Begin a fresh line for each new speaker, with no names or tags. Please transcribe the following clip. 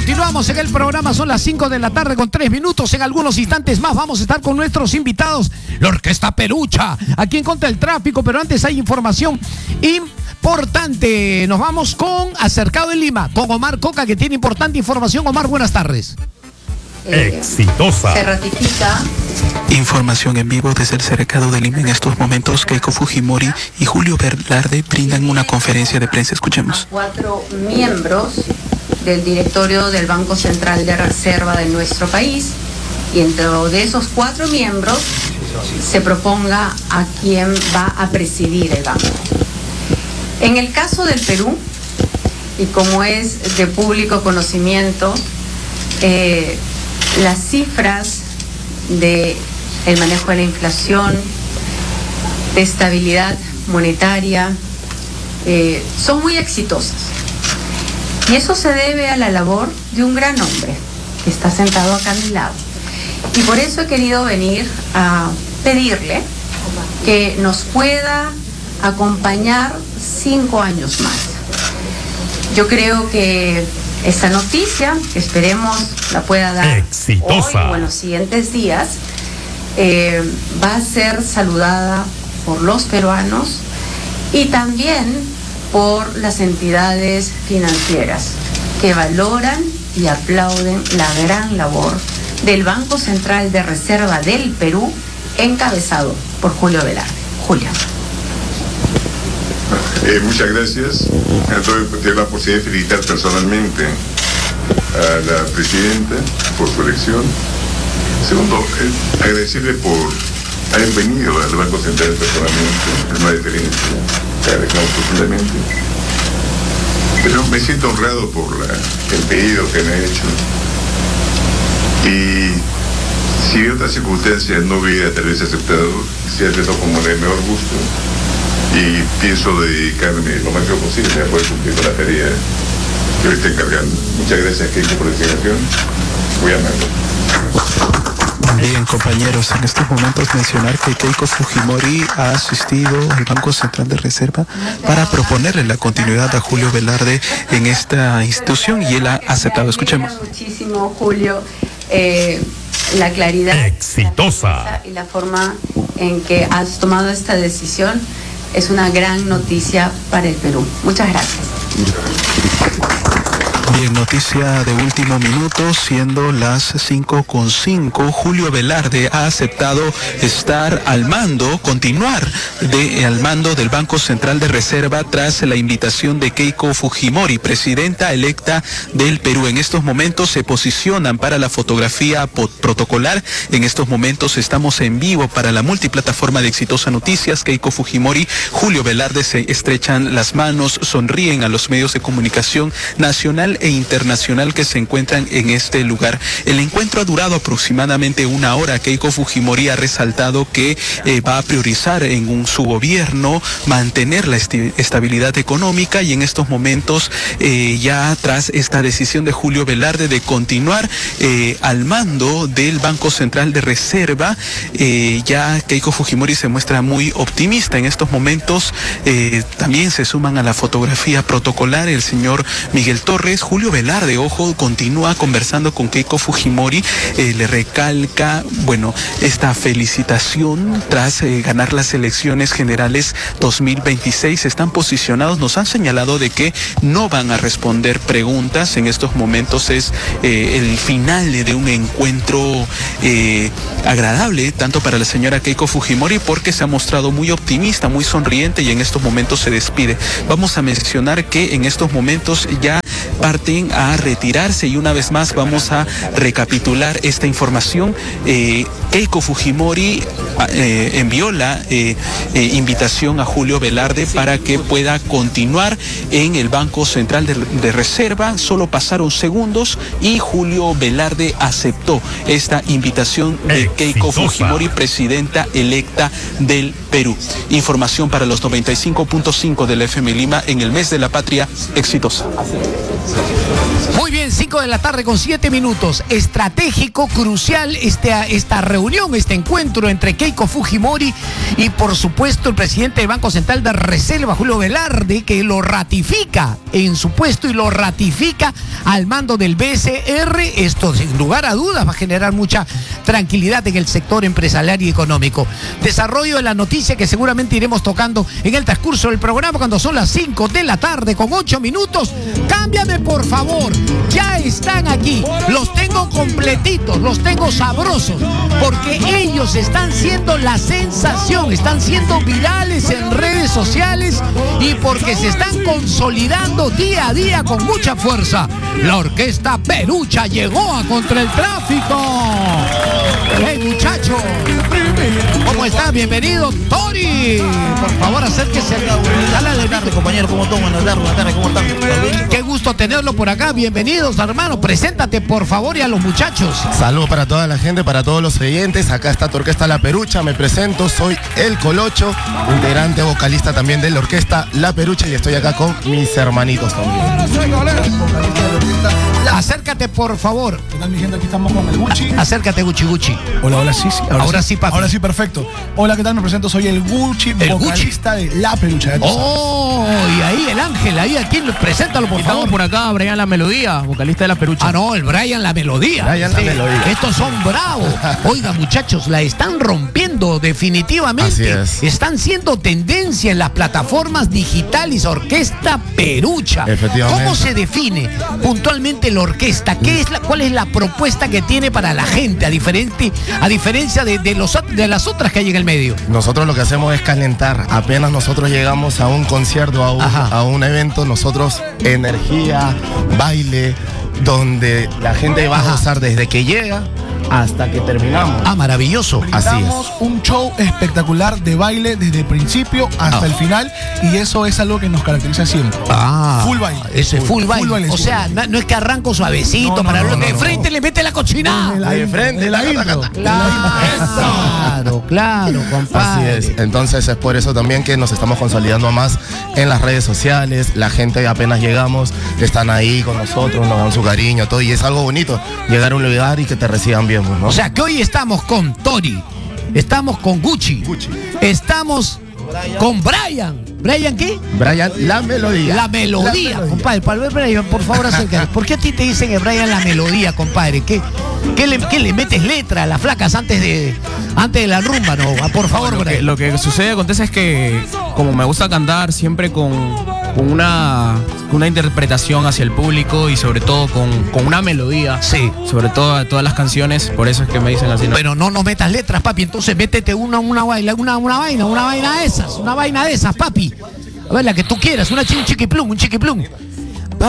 continuamos en el programa, son las 5 de la tarde con 3 minutos. En algunos instantes más vamos a estar con nuestros invitados, la Orquesta Perucha, aquí en Contra el Tráfico, pero antes hay información importante. Nos vamos con Acercado de Lima, con Omar Coca, que tiene importante información. Omar, buenas tardes.
Exitosa.
Se ratifica.
Información en vivo desde el Cercado de Lima. En estos momentos, Keiko Fujimori y Julio Velarde brindan una conferencia de prensa. Escuchemos.
4 miembros del directorio del Banco Central de Reserva de nuestro país, y dentro de esos 4 miembros se proponga a quien va a presidir el banco. En el caso del Perú, y como es de público conocimiento, las cifras del manejo de la inflación, de estabilidad monetaria, son muy exitosas. Y eso se debe a la labor de un gran hombre que está sentado acá a mi lado. Y por eso he querido venir a pedirle que nos pueda acompañar 5 años más. Yo creo que esta noticia, que esperemos la pueda dar
exitosa
hoy o en los siguientes días, va a ser saludada por los peruanos y también por las entidades financieras que valoran y aplauden la gran labor del Banco Central de Reserva del Perú, encabezado por Julio Velarde. Julio.
Muchas gracias. Tengo la posibilidad de felicitar personalmente a la presidenta por su elección. Segundo, agradecerle por haber venido al Banco Central personalmente. Es una diferencia, te agradecemos profundamente. Pero me siento honrado por el pedido que me ha hecho. Y si en otras circunstancias no hubiera tal vez aceptado, se ha tratado como de mejor gusto. Y pienso dedicarme lo máximo posible a poder cumplir con la tarea que me está encargando. Muchas gracias, Keiko, por la designación. Muy amable.
Bien, compañeros, en estos momentos mencionar que Keiko Fujimori ha asistido al Banco Central de Reserva para proponerle la continuidad a Julio Velarde en esta institución y él ha aceptado. Escuchemos.
Muchísimo, Julio, la claridad
exitosa
y la forma en que has tomado esta decisión es una gran noticia para el Perú. Muchas gracias.
Bien, noticia de último minuto, siendo las 5:05, Julio Velarde ha aceptado estar al mando, continuar al mando del Banco Central de Reserva tras la invitación de Keiko Fujimori, presidenta electa del Perú. En estos momentos se posicionan para la fotografía protocolar. En estos momentos estamos en vivo para la multiplataforma de Exitosa Noticias. Keiko Fujimori, Julio Velarde se estrechan las manos, sonríen a los medios de comunicación nacional e internacional que se encuentran en este lugar. El encuentro ha durado aproximadamente 1 hora. Keiko Fujimori ha resaltado que va a priorizar en su gobierno mantener la estabilidad económica, y en estos momentos ya tras esta decisión de Julio Velarde de continuar al mando del Banco Central de Reserva, ya Keiko Fujimori se muestra muy optimista. En estos momentos también se suman a la fotografía protocolar el señor Miguel Torres. Julio Velarde, ojo, continúa conversando con Keiko Fujimori, le recalca, esta felicitación tras ganar las elecciones generales 2026. Están posicionados, nos han señalado de que no van a responder preguntas. En estos momentos es el final de un encuentro agradable, tanto para la señora Keiko Fujimori, porque se ha mostrado muy optimista, muy sonriente, y en estos momentos se despide. Vamos a mencionar que en estos momentos ya parten a retirarse, y una vez más vamos a recapitular esta información. Keiko Fujimori envió la invitación a Julio Velarde para que pueda continuar en el Banco Central de Reserva. Solo pasaron segundos y Julio Velarde aceptó esta invitación de Keiko Fujimori, presidenta electa del Perú. Información para los 95.5 de la FM Lima en el mes de la patria. Exitosa.
Muy bien, 5 de la tarde con 7 minutos. Estratégico, crucial esta reunión, este encuentro entre Keiko Keiko Fujimori y por supuesto el presidente del Banco Central de Reserva, Julio Velarde, que lo ratifica en su puesto y lo ratifica al mando del BCR. Esto sin lugar a dudas va a generar mucha tranquilidad en el sector empresarial y económico. Desarrollo de la noticia que seguramente iremos tocando en el transcurso del programa cuando son las 5 de la tarde con 8 minutos. Cámbiame por favor, ya están aquí, los tengo completitos, los tengo sabrosos, porque ellos están siendo la sensación, están siendo virales en redes sociales y porque se están consolidando día a día con mucha fuerza. La orquesta Perucha llegó a Contra el Tráfico. ¡Hey muchacho! ¿Cómo estás? Bienvenido, Tori. Por favor, acérquese a la
tardes, compañero, ¿cómo están? Buenas tardes, ¿cómo están?
Qué gusto tenerlo por acá. Bienvenidos, hermano. Preséntate, por favor, y a los muchachos.
Saludos para toda la gente, para todos los oyentes. Acá está tu orquesta La Perucha. Me presento, soy El Colocho, integrante vocalista también de la orquesta La Perucha y estoy acá con mis hermanitos también.
Acércate, por favor.
¿Qué tal, mi gente? Aquí estamos con el Gucci.
Acércate, Gucci.
Hola, sí.
Ahora sí, papi.
Ahora sí, perfecto. Hola, ¿qué tal? Me presento, soy el Gucci, vocalista de La Perucha.
Oh, y ahí el Ángel, ahí a quién, preséntalo, por favor.
Estamos por acá, Brian La Melodía, vocalista de La Perucha.
Ah, no, el Brian La Melodía.
Brian La Melodía.
Estos son bravos. Oiga, muchachos, la están rompiendo definitivamente.
Así es.
Están siendo tendencia en las plataformas digitales. Orquesta Perucha.
Efectivamente.
¿Cómo se define puntualmente la orquesta? ¿Cuál es la propuesta que tiene para la gente, a diferencia de las otras que hay en el medio?
Nosotros lo que hacemos es calentar. Apenas nosotros llegamos a un concierto, a un evento, nosotros energía, baile, donde la gente va a gozar desde que llega hasta que terminamos.
Ah, maravilloso.
Así
Damos un show espectacular de baile desde el principio hasta el final y eso es algo que nos caracteriza siempre.
Full baile. Ese es full baile. O
sí.
sea, no es que arranco suavecito
No,
para
no,
los
no,
de
no.
frente le mete la cochinada.
De frente,
la intro.
Claro,
Así
compadre.
es. Entonces es por eso también que nos estamos consolidando más en las redes sociales. La gente apenas llegamos, están ahí con nosotros, nos dan su cariño, todo. Y es algo bonito llegar a un lugar y que te reciban bien, ¿no?
O sea que hoy estamos con Tori, estamos con Gucci, estamos con Brian. ¿Brian qué?
Brian La Melodía.
La melodía, compadre. Para ver, Brian, por favor, acércate. ¿Por qué a ti te dicen que Brian La Melodía, compadre? ¿Qué le metes letra a las flacas antes de la rumba? No, por favor, Brian.
Lo que sucede, acontece es que como me gusta cantar siempre con una interpretación hacia el público y sobre todo con una melodía.
Sí.
Sobre todo a todas las canciones, por eso es que me dicen así. ¿no?
Pero no metas letras, papi. Entonces métete una vaina de esas, papi. A ver, la que tú quieras, un chiquiplum.